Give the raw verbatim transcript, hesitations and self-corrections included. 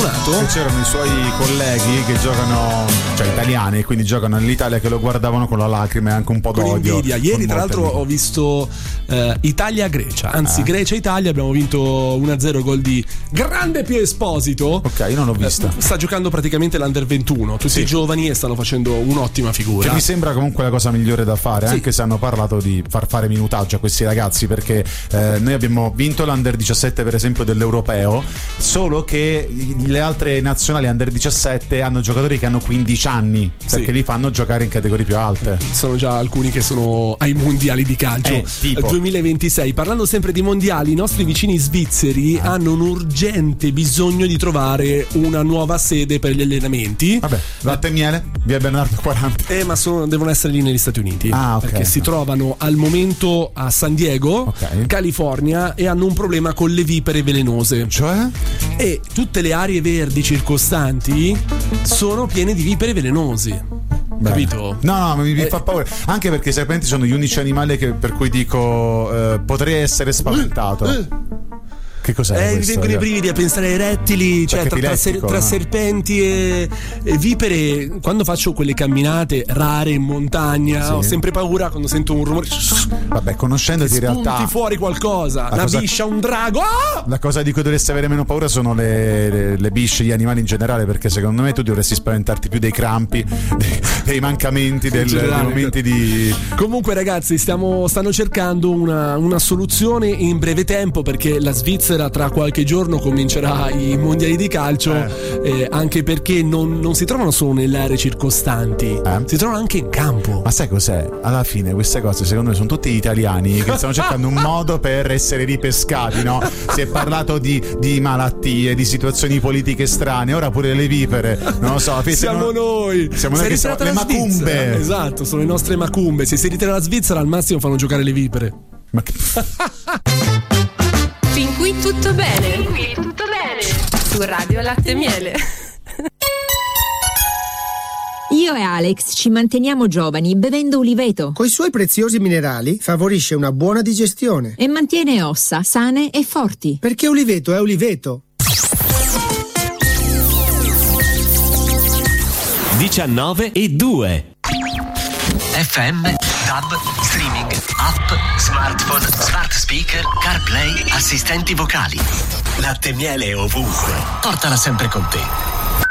infortunato? E c'erano i suoi colleghi che giocano, cioè italiani, quindi giocano nell'Italia, che lo guardavano con la lacrima e anche un po' con d'odio. Invidia. Ieri tra l'altro invidia. ho visto eh, Italia-Grecia, anzi eh. Grecia-Italia, abbiamo vinto uno a zero, gol di grande Pio Esposito. Ok, io non l'ho vista. Eh, sta giocando praticamente l'Under ventuno, tutti sì. giovani, e stanno facendo un'ottima figura. Che mi sembra comunque la cosa migliore da fare, sì. anche se hanno parlato di far fare minutaggio a questi ragazzi, perché eh, noi abbiamo vinto l'Under diciassette per esempio dell'Europeo, solo che le altre nazionali Under diciassette hanno giocatori che hanno quindici anni, perché sì. li fanno giocare in categorie più alte. Sono già alcuni che sono ai mondiali di calcio eh, tipo. duemilaventisei. Parlando sempre di mondiali, i nostri vicini svizzeri ah. hanno un urgente bisogno di trovare una nuova sede per gli allenamenti. Vabbè, latte e miele, via Bernardo quaranta. Eh, ma sono, devono essere lì negli Stati Uniti. Ah, okay. Perché si trovano al momento a San Diego, okay. California, e hanno un problema con le vipere velenose. Cioè? E tutte le aree verdi circostanti sono piene di vipere velenosi. Beh. Capito? No, no, mi, mi eh, fa paura. Anche perché i serpenti sono gli unici animali che, per cui dico eh, potrei essere spaventato. Eh, eh. Che cos'è? Eh, mi vengono i brividi a pensare ai rettili, cioè tra, tra, ser, tra no? serpenti e, e vipere. Quando faccio quelle camminate rare in montagna, sì. ho sempre paura quando sento un rumore. Vabbè, conoscendoti in realtà. Spunti fuori qualcosa, una cosa, biscia, un drago. Ah! La cosa di cui dovresti avere meno paura sono le, le, le bisce, gli animali in generale, perché secondo me tu dovresti spaventarti più dei crampi, dei, dei mancamenti, del, dei momenti di. Comunque, ragazzi, stiamo, stanno cercando una, una soluzione in breve tempo, perché la Svizzera tra qualche giorno comincerà i mondiali di calcio, eh. Eh, anche perché non, non si trovano solo nelle aree circostanti, eh. si trovano anche in campo. Ma sai cos'è? Alla fine queste cose secondo me sono tutti italiani che stanno cercando un modo per essere ripescati, no? Si è parlato di, di malattie, di situazioni politiche strane, ora pure le vipere, non lo so. Siamo non... noi siamo noi che siamo le macumbe. Esatto, sono le nostre macumbe. Se si ritira la Svizzera, al massimo fanno giocare le vipere. Ma che... Fin qui tutto bene. Fin qui tutto bene. Su Radio Latte e Miele. Io e Alex ci manteniamo giovani bevendo uliveto. Coi suoi preziosi minerali favorisce una buona digestione e mantiene ossa sane e forti. Perché uliveto è uliveto. diciannove e due F M, tab, streaming, app, smartphone, smart speaker, CarPlay, assistenti vocali. Latte e Miele ovunque. Portala sempre con te.